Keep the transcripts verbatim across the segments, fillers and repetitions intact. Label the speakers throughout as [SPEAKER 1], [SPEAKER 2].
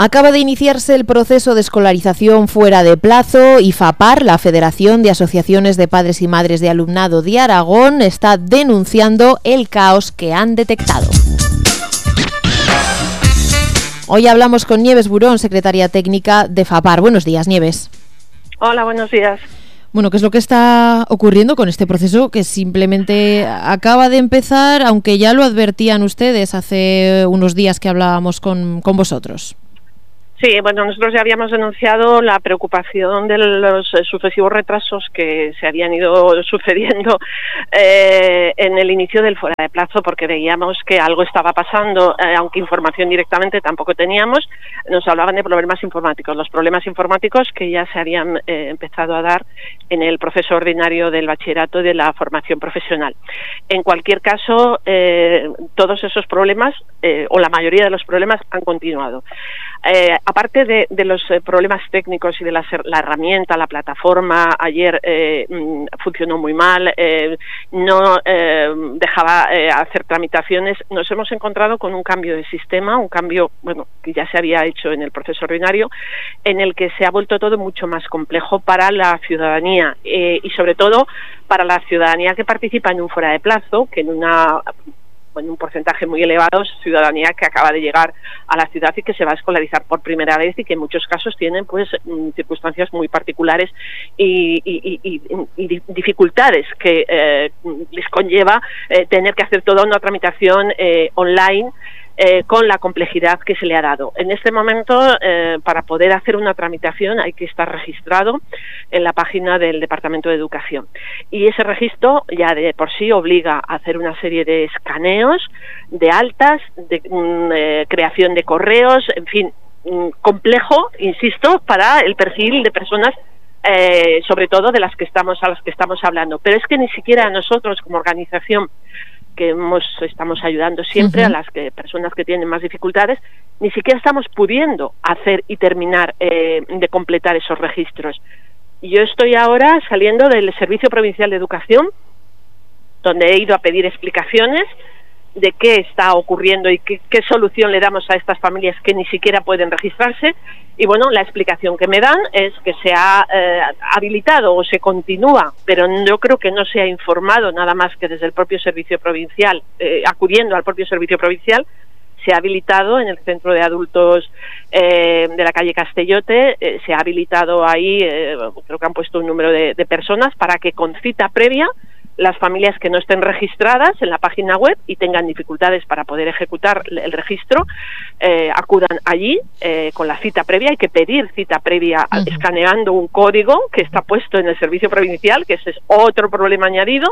[SPEAKER 1] Acaba de iniciarse el proceso de escolarización fuera de plazo y FAPAR, la Federación de Asociaciones de Padres y Madres de Alumnado de Aragón, está denunciando el caos que han detectado. Hoy hablamos con Nieves Burón, secretaria técnica de FAPAR. Buenos días, Nieves.
[SPEAKER 2] Hola, buenos días.
[SPEAKER 1] Bueno, ¿qué es lo que está ocurriendo con este proceso que simplemente acaba de empezar, aunque ya lo advertían ustedes hace unos días que hablábamos con, con vosotros?
[SPEAKER 2] Sí, bueno, nosotros ya habíamos denunciado la preocupación de los eh, sucesivos retrasos que se habían ido sucediendo eh, en el inicio del fuera de plazo, porque veíamos que algo estaba pasando, eh, aunque información directamente tampoco teníamos. Nos hablaban de problemas informáticos, los problemas informáticos que ya se habían eh, empezado a dar en el proceso ordinario del bachillerato y de la formación profesional. En cualquier caso, eh, todos esos problemas, eh, o la mayoría de los problemas, han continuado. Eh, aparte de, de los eh, problemas técnicos y de la, la herramienta, la plataforma, ayer eh, mm, funcionó muy mal, eh, no eh, dejaba eh, hacer tramitaciones, nos hemos encontrado con un cambio de sistema, un cambio, bueno, que ya se había hecho en el proceso ordinario, en el que se ha vuelto todo mucho más complejo para la ciudadanía eh, y sobre todo para la ciudadanía que participa en un fuera de plazo, que en una... en un porcentaje muy elevado, ciudadanía que acaba de llegar a la ciudad y que se va a escolarizar por primera vez y que en muchos casos tienen pues circunstancias muy particulares y, y, y, y dificultades que eh, les conlleva eh, tener que hacer toda una tramitación eh, online Eh, con la complejidad que se le ha dado. En este momento, eh, para poder hacer una tramitación hay que estar registrado en la página del Departamento de Educación. Y ese registro ya de por sí obliga a hacer una serie de escaneos, de altas, de mm, eh, creación de correos, en fin, mm, complejo, insisto, para el perfil de personas eh, sobre todo de las que estamos a las que estamos hablando. Pero es que ni siquiera nosotros como organización que hemos, estamos ayudando siempre uh-huh. a las que, personas que tienen más dificultades, ni siquiera estamos pudiendo hacer y terminar eh, de completar esos registros. Yo estoy ahora saliendo del Servicio Provincial de Educación, donde he ido a pedir explicaciones de qué está ocurriendo y qué, qué solución le damos a estas familias que ni siquiera pueden registrarse. Y bueno, la explicación que me dan es que se ha eh, habilitado o se continúa, pero yo creo que no se ha informado nada más que desde el propio servicio provincial, eh, acudiendo al propio servicio provincial, se ha habilitado en el centro de adultos eh, de la calle Castellote, eh, se ha habilitado ahí, eh, creo que han puesto un número de, de personas para que con cita previa las familias que no estén registradas en la página web y tengan dificultades para poder ejecutar el registro, eh, acudan allí eh, con la cita previa. Hay que pedir cita previa uh-huh. escaneando un código que está puesto en el servicio provincial, que ese es otro problema añadido,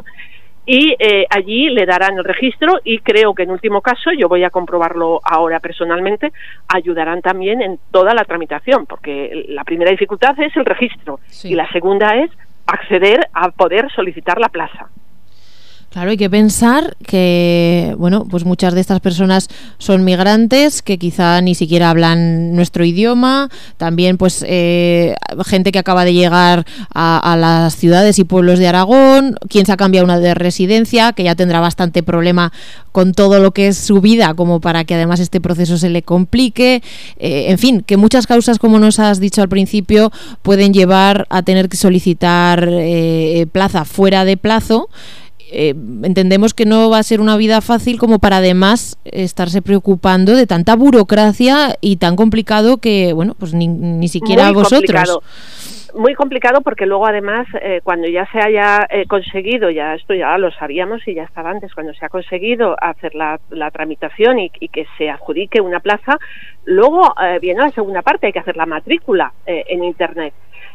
[SPEAKER 2] y eh, allí le darán el registro y creo que en último caso, yo voy a comprobarlo ahora personalmente, ayudarán también en toda la tramitación, porque la primera dificultad es el registro sí. y la segunda es acceder a poder solicitar la plaza.
[SPEAKER 1] Claro, hay que pensar que, bueno, pues muchas de estas personas son migrantes que quizá ni siquiera hablan nuestro idioma, también pues eh, gente que acaba de llegar a, a las ciudades y pueblos de Aragón, quien se ha cambiado una de residencia, que ya tendrá bastante problema con todo lo que es su vida, como para que además este proceso se le complique, eh, en fin, que muchas causas, como nos has dicho al principio, pueden llevar a tener que solicitar eh, plaza fuera de plazo. Eh, entendemos que no va a ser una vida fácil como para además estarse preocupando de tanta burocracia y tan complicado que, bueno, pues ni, ni siquiera
[SPEAKER 2] muy
[SPEAKER 1] vosotros.
[SPEAKER 2] Complicado. Muy complicado porque luego además eh, cuando ya se haya eh, conseguido, ya esto ya lo sabíamos y ya estaba antes, cuando se ha conseguido hacer la, la tramitación y, y que se adjudique una plaza, luego eh, viene la segunda parte, hay que hacer la matrícula eh, en Internet.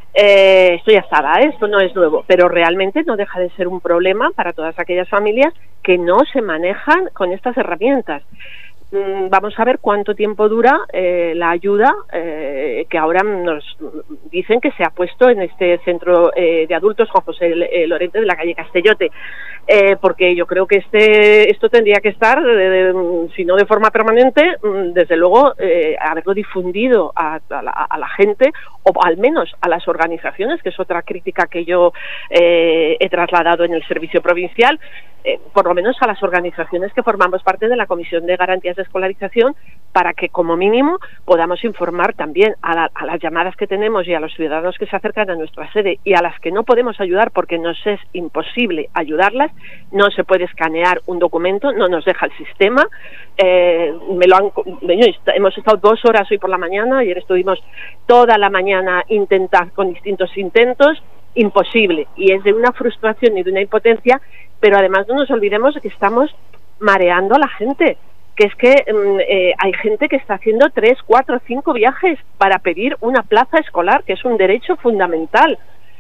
[SPEAKER 2] Eh, esto ya estaba, ¿eh? Esto no es nuevo, pero realmente no deja de ser un problema para todas aquellas familias que no se manejan con estas herramientas. Mm, vamos a ver cuánto tiempo dura eh, la ayuda eh, que ahora nos dicen que se ha puesto en este centro eh, de adultos Juan José eh, Lorente de la calle Castellote, eh, porque yo creo que este esto tendría que estar, eh, si no de forma permanente, desde luego eh, haberlo difundido a, a, la, a la gente, o al menos a las organizaciones, que es otra crítica que yo eh, he trasladado en el servicio provincial, eh, por lo menos a las organizaciones que formamos parte de la Comisión de Garantías de Escolarización, para que como mínimo podamos informar también a, la, a las llamadas que tenemos y a los ciudadanos que se acercan a nuestra sede y a las que no podemos ayudar porque nos es imposible ayudarlas. No se puede escanear un documento, no nos deja el sistema. Eh, me lo han, hemos estado dos horas hoy por la mañana, ayer estuvimos toda la mañana intentar con distintos intentos, imposible, y es de una frustración y de una impotencia, pero además no nos olvidemos de que estamos mareando a la gente, que es que eh, hay gente que está haciendo tres, cuatro, cinco viajes para pedir una plaza escolar, que es un derecho fundamental.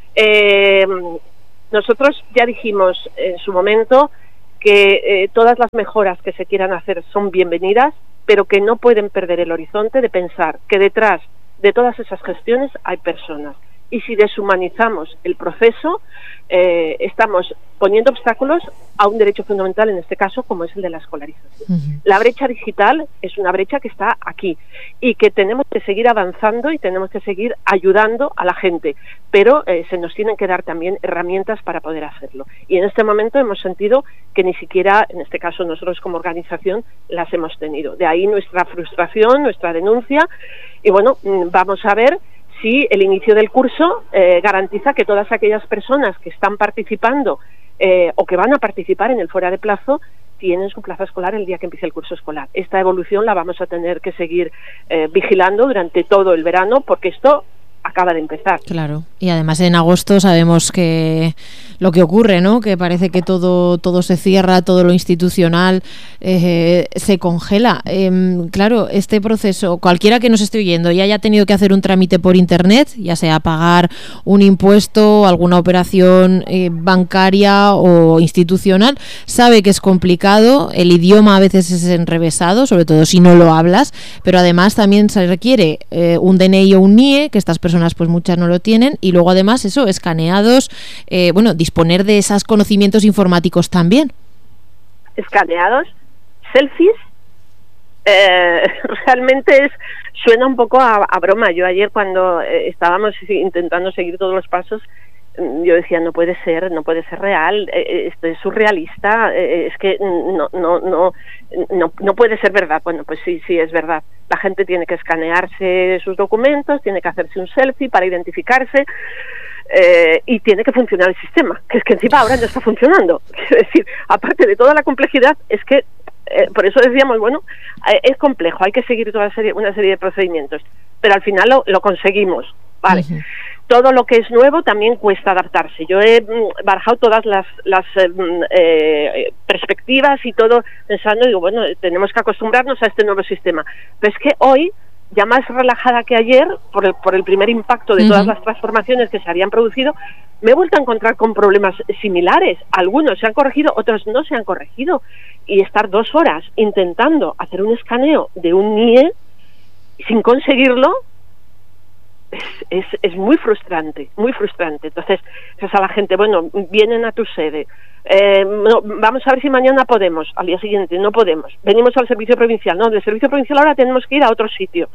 [SPEAKER 2] Eh, nosotros ya dijimos en su momento que eh, todas las mejoras que se quieran hacer son bienvenidas, pero que no pueden perder el horizonte de pensar que detrás de todas esas gestiones hay personas. Y si deshumanizamos el proceso, eh, estamos poniendo obstáculos a un derecho fundamental, en este caso, como es el de la escolarización. Uh-huh. La brecha digital es una brecha que está aquí y que tenemos que seguir avanzando y tenemos que seguir ayudando a la gente, pero eh, se nos tienen que dar también herramientas para poder hacerlo. Y en este momento hemos sentido que ni siquiera, en este caso nosotros como organización, las hemos tenido. De ahí nuestra frustración, nuestra denuncia, y bueno, vamos a ver si el inicio del curso eh, garantiza que todas aquellas personas que están participando eh, o que van a participar en el fuera de plazo tienen su plaza escolar el día que empiece el curso escolar. Esta evolución la vamos a tener que seguir eh, vigilando durante todo el verano, porque esto acaba de empezar.
[SPEAKER 1] Claro, y además en agosto sabemos que lo que ocurre, ¿no? Que parece que todo todo se cierra, todo lo institucional eh, se congela. Eh, claro, este proceso, cualquiera que nos esté oyendo y haya tenido que hacer un trámite por internet, ya sea pagar un impuesto, alguna operación eh, bancaria o institucional, sabe que es complicado, el idioma a veces es enrevesado, sobre todo si no lo hablas, pero además también se requiere eh, un D N I o un N I E, que estas personas pues muchas no lo tienen, y luego además eso, escaneados, eh, bueno, disponer de esos conocimientos informáticos también.
[SPEAKER 2] Escaneados, selfies, eh, realmente es suena un poco a, a broma. Yo ayer cuando eh, estábamos intentando seguir todos los pasos, yo decía, no puede ser, no puede ser real, eh, esto es surrealista, eh, es que no, no, no, no, no puede ser verdad. Bueno, pues sí, sí es verdad. La gente tiene que escanearse sus documentos, tiene que hacerse un selfie para identificarse, eh, y tiene que funcionar el sistema, que es que encima ahora no está funcionando. Es decir, aparte de toda la complejidad, es que eh, por eso decíamos, bueno, eh, es complejo, hay que seguir toda una serie, una serie de procedimientos, pero al final lo, lo conseguimos, ¿vale? Uh-huh. Todo lo que es nuevo también cuesta adaptarse. Yo he mm, barajado todas las, las eh, perspectivas y todo pensando, digo, bueno, tenemos que acostumbrarnos a este nuevo sistema. Pero es que hoy, ya más relajada que ayer, por el, por el primer impacto de uh-huh. todas las transformaciones que se habían producido, me he vuelto a encontrar con problemas similares. Algunos se han corregido, otros no se han corregido. Y estar dos horas intentando hacer un escaneo de un N I E sin conseguirlo, Es, es, es muy frustrante, muy frustrante. Entonces, dices a la gente, bueno, vienen a tu sede, eh, no, vamos a ver si mañana podemos, al día siguiente no podemos, venimos al servicio provincial, no, del servicio provincial ahora tenemos que ir a otro sitio.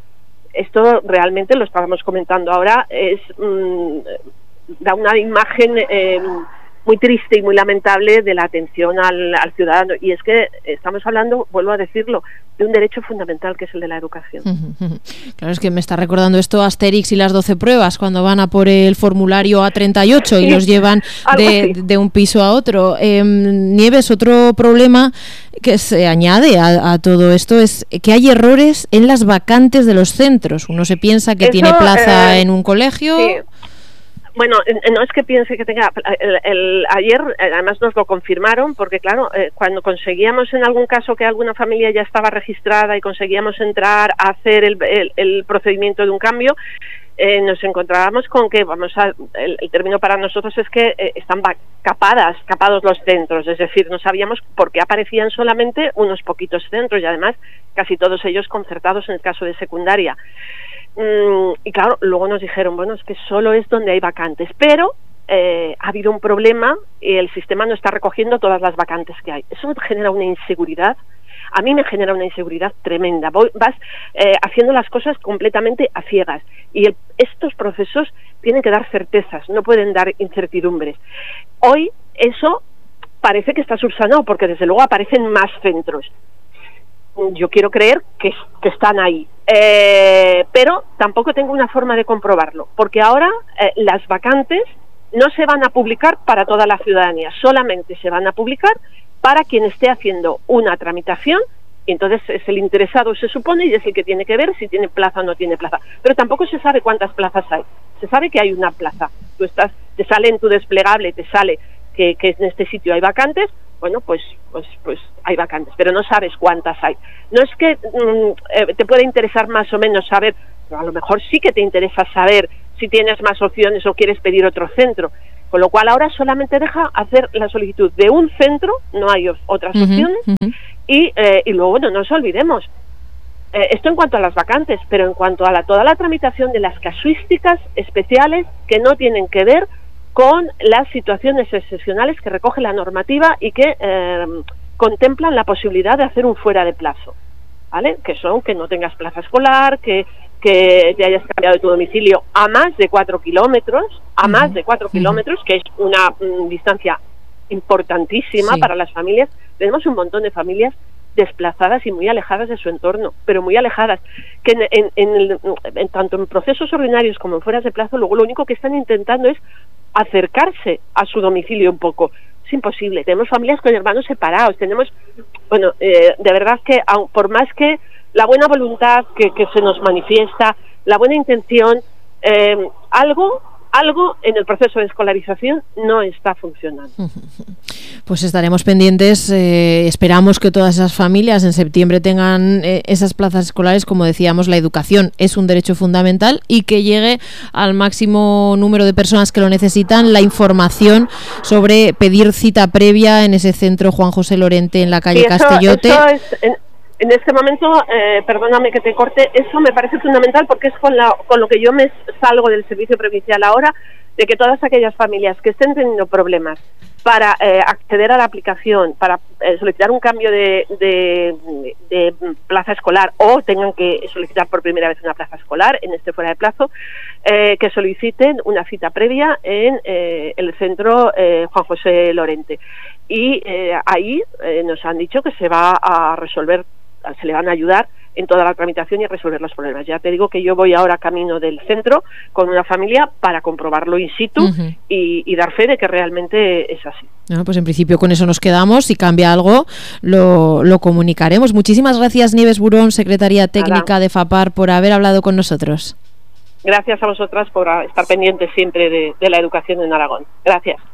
[SPEAKER 2] Esto realmente, lo estábamos comentando ahora, es mmm, da una imagen eh, muy triste y muy lamentable de la atención al, al ciudadano, y es que estamos hablando, vuelvo a decirlo, de un derecho fundamental que es el de la educación.
[SPEAKER 1] Claro, es que me está recordando esto Asterix y las doce pruebas, cuando van a por el formulario A treinta y ocho y sí, los llevan de, de un piso a otro. Eh, Nieves, otro problema que se añade a, a todo esto es que hay errores en las vacantes de los centros. Uno se piensa que Eso, tiene plaza eh, en un colegio... Sí.
[SPEAKER 2] Bueno, no es que piense que tenga... El, el, ayer, además, nos lo confirmaron, porque, claro, eh, cuando conseguíamos en algún caso que alguna familia ya estaba registrada y conseguíamos entrar a hacer el, el, el procedimiento de un cambio, eh, nos encontrábamos con que, vamos a... El, el término para nosotros es que eh, están capadas, capados los centros, es decir, no sabíamos por qué aparecían solamente unos poquitos centros y, además, casi todos ellos concertados en el caso de secundaria. Mm, y claro, luego nos dijeron, bueno, es que solo es donde hay vacantes, pero eh, ha habido un problema y el sistema no está recogiendo todas las vacantes que hay. Eso genera una inseguridad. A mí me genera una inseguridad tremenda. Voy, vas eh, haciendo las cosas completamente a ciegas. Y el, estos procesos tienen que dar certezas, no pueden dar incertidumbres. Hoy eso parece que está subsanado, porque desde luego aparecen más centros. Yo quiero creer que, que están ahí. Eh, pero tampoco tengo una forma de comprobarlo, porque ahora eh, las vacantes no se van a publicar para toda la ciudadanía, solamente se van a publicar para quien esté haciendo una tramitación, y entonces es el interesado, se supone, y es el que tiene que ver si tiene plaza o no tiene plaza. Pero tampoco se sabe cuántas plazas hay. Se sabe que hay una plaza. Tú estás, te sale en tu desplegable, te sale que, que en este sitio hay vacantes, bueno, pues, pues, pues hay vacantes, pero no sabes cuántas hay. No es que mm, eh, te pueda interesar más o menos saber, pero a lo mejor sí que te interesa saber si tienes más opciones o quieres pedir otro centro. Con lo cual ahora solamente deja hacer la solicitud de un centro, no hay otras uh-huh, opciones, uh-huh. y, eh, y luego, bueno, no nos olvidemos, eh, esto en cuanto a las vacantes, pero en cuanto a la, toda la tramitación de las casuísticas especiales que no tienen que ver con las situaciones excepcionales que recoge la normativa y que eh, contemplan la posibilidad de hacer un fuera de plazo, ¿vale? Que son que no tengas plaza escolar, que que te hayas cambiado de tu domicilio a más de cuatro kilómetros, a uh-huh. más de cuatro uh-huh. kilómetros, que es una mm, distancia importantísima sí. para las familias. Tenemos un montón de familias desplazadas y muy alejadas de su entorno, pero muy alejadas, que en, en, en, el, en tanto en procesos ordinarios como en fueras de plazo, luego lo único que están intentando es acercarse a su domicilio un poco. Es imposible. Tenemos familias con hermanos separados, tenemos, bueno, eh, de verdad que aun, por más que la buena voluntad que, que se nos manifiesta, la buena intención, eh, algo, algo en el proceso de escolarización no está funcionando.
[SPEAKER 1] Pues estaremos pendientes, eh, esperamos que todas esas familias en septiembre tengan eh, esas plazas escolares. Como decíamos, la educación es un derecho fundamental y que llegue al máximo número de personas que lo necesitan. La información sobre pedir cita previa en ese centro Juan José Lorente en la calle
[SPEAKER 2] sí, eso,
[SPEAKER 1] Castellote.
[SPEAKER 2] Eso es, en, en este momento, eh, perdóname que te corte, eso me parece fundamental porque es con, la, con lo que yo me salgo del servicio provincial ahora, de que todas aquellas familias que estén teniendo problemas para eh, acceder a la aplicación, para eh, solicitar un cambio de, de, de plaza escolar o tengan que solicitar por primera vez una plaza escolar en este fuera de plazo, eh, que soliciten una cita previa en eh, el centro eh, Juan José Lorente. Y eh, ahí eh, nos han dicho que se va a resolver, se le van a ayudar en toda la tramitación y a resolver los problemas. Ya te digo que yo voy ahora camino del centro con una familia para comprobarlo in situ uh-huh. y, y dar fe de que realmente es así.
[SPEAKER 1] Bueno, pues en principio con eso nos quedamos. Si cambia algo, lo, lo comunicaremos. Muchísimas gracias, Nieves Burón, secretaria técnica Nada. de FAPAR, por haber hablado con nosotros.
[SPEAKER 2] Gracias a vosotras por estar pendientes siempre de, de la educación en Aragón. Gracias.